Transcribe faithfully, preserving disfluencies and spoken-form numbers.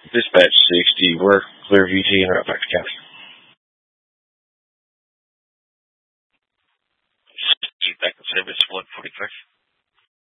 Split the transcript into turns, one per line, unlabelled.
Dispatch sixty, we're clear V T and route back to county. Back in service, one forty-five.